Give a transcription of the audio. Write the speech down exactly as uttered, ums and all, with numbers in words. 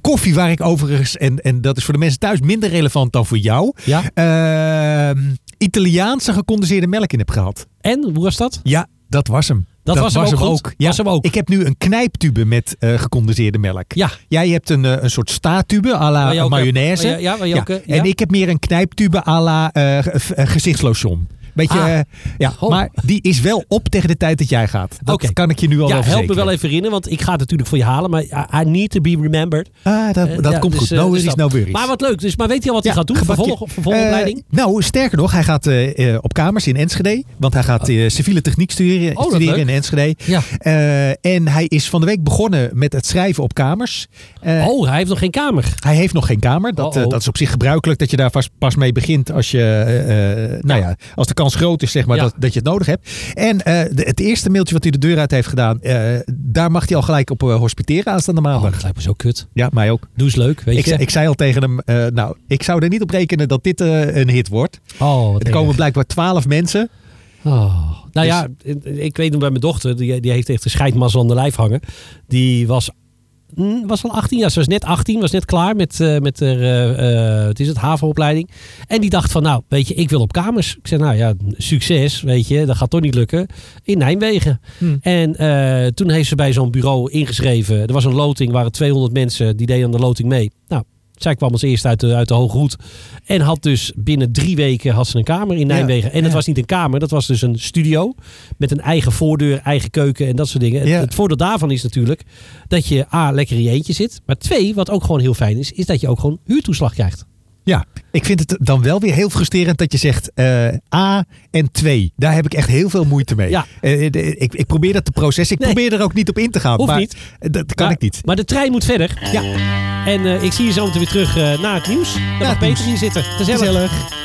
koffie waar ik overigens, en, en dat is voor de mensen thuis minder relevant dan voor jou, Ja? Uh, Italiaanse gecondenseerde melk in heb gehad. En, hoe was dat? Ja, dat was hem. Dat, dat was hem was ook hem goed? Ook. Ja, was hem ook. Ik heb nu een knijptube met uh, gecondenseerde melk. Ja. Jij hebt een, uh, een soort staatube à la mayonaise. Hebt, ja, ja, ook, ja. En ik heb meer een knijptube à la uh, gezichtslotion. Beetje, ah. uh, ja, oh. Maar die is wel op tegen de tijd dat jij gaat. Dat okay. kan ik je nu al ja, wel help me wel even herinneren, want ik ga het natuurlijk voor je halen. Maar I need to be remembered. Ah, dat, dat uh, komt dus, goed. No worries, dus no worries. Maar wat leuk. Dus, maar weet je al wat hij ja, gaat doen? Vervolg, vervolgopleiding? Uh, nou, sterker nog, hij gaat uh, op kamers in Enschede. Want hij gaat uh, civiele techniek studeren, oh, studeren in Enschede. Ja. Uh, en hij is van de week begonnen met het schrijven op kamers. Uh, oh, hij heeft nog geen kamer? Hij heeft nog geen kamer. Dat, uh, dat is op zich gebruikelijk dat je daar vast, pas mee begint als je, uh, nou ja. ja, als de kans groot is, zeg maar. Ja. Dat, dat je het nodig hebt. En uh, de, het eerste mailtje wat hij de deur uit heeft gedaan, uh, daar mag hij al gelijk op uh, hospiteren aanstaande maandag. Oh, dat lijkt me zo kut. Ja, mij ook. Doe eens leuk, weet ik, je. Ik zei al tegen hem, uh, nou, ik zou er niet op rekenen dat dit uh, een hit wordt. Oh, er komen blijkbaar twaalf mensen. Oh. Nou dus, ja, ik weet nog bij mijn dochter, die, die heeft echt een scheidmazzel aan de lijf hangen. Die was... was al achttien, ja, ze was net achttien, was net klaar met, uh, met haar, uh, uh, het is het, havenopleiding. En die dacht van, nou, weet je, ik wil op kamers. Ik zei, nou ja, succes, weet je, dat gaat toch niet lukken. In Nijmegen. Hmm. En uh, toen heeft ze bij zo'n bureau ingeschreven. Er was een loting, er waren tweehonderd mensen, die deden aan de loting mee. Nou, zij kwam als eerste uit de, uit de Hoge Roet. En had dus binnen drie weken had ze een kamer in Nijmegen. Ja, en het ja. was niet een kamer, dat was dus een studio. Met een eigen voordeur, eigen keuken en dat soort dingen. Ja. Het, het voordeel daarvan is natuurlijk dat je A, lekker in je eentje zit. Maar twee, wat ook gewoon heel fijn is, is dat je ook gewoon huurtoeslag krijgt. Ja, ik vind het dan wel weer heel frustrerend dat je zegt uh, A en twee. Daar heb ik echt heel veel moeite mee. Ja. Uh, ik, ik probeer dat te processen. Ik nee. probeer er ook niet op in te gaan. Hoeft maar niet. Dat kan maar, ik niet. Maar de trein moet verder. Ja. En uh, ik zie je zo meteen weer terug uh, naar het nieuws. Dan mag Peter hier zitten. Gezellig. Gezellig.